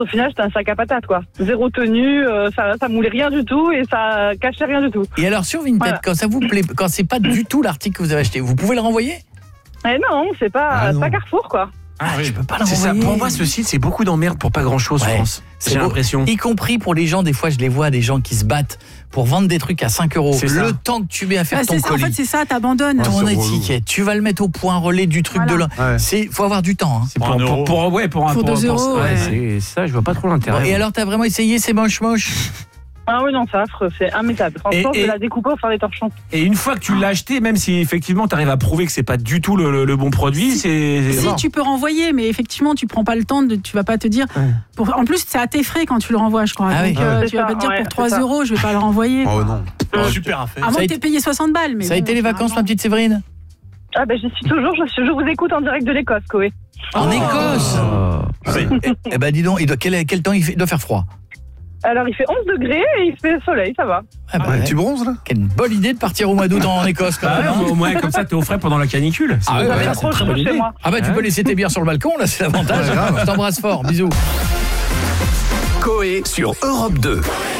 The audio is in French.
Au final, c'était un sac à patates, quoi. Zéro tenue, ça moulait rien du tout et ça cachait rien du tout. Et alors sur Vinted, quand ça vous plaît, quand c'est pas du tout l'article que vous avez acheté, vous pouvez le renvoyer ? Eh non, c'est pas Carrefour, quoi. Je peux pas le C'est ça. renvoyer. Pour moi, ce site, c'est beaucoup d'emmerdes pour pas grand-chose, je pense. J'ai l'impression. Y compris pour les gens, des fois, je les vois, des gens qui se battent pour vendre des trucs à 5 €. C'est ça. Le temps que tu mets à faire ton c'est ça, colis. en fait, c'est ça, t'abandonnes. Ton étiquette, tu vas le mettre au point relais du truc de l'un. Faut avoir du temps. Hein. C'est pour 2 euros. C'est ça, je vois pas trop l'intérêt. Et alors, t'as vraiment essayé ces moche. Ah oui, non, c'est affreux, c'est immétable. Franchement, je vais la découper pour faire des torchons. Et une fois que tu l'as acheté, même si effectivement tu arrives à prouver que c'est pas du tout le bon produit, c'est Si mort. tu peux renvoyer, mais effectivement tu prends pas le temps tu vas pas te dire. En plus c'est à tes frais quand tu le renvoies, je crois. Ah Donc oui. tu vas pas te dire Ouais, pour 3 c'est ça. euros, je vais pas le renvoyer. Oh non. Super affaire. À moins Ça a que t'aies été- payé 60 balles. Mais Ça a été les vacances, ma petite Séverine ? Ah ben, j'y suis toujours, je vous écoute en direct de l'Écosse, Koé. En Écosse. Eh ben dis donc, quel temps il doit faire froid. Alors, il fait 11 degrés et il fait soleil, ça va. Ah bah, Tu bronzes là ? quelle bonne idée de partir au mois d'août en Écosse quand même. hein. Au moins comme ça t'es au frais pendant la canicule. Ah ouais, Ça ouais, fait c'est trop très chaud bonne chez idée. moi. Ah bah tu peux laisser tes bières sur le balcon, là c'est l'avantage. Je t'embrasse fort, bisous. Coé sur Europe 2.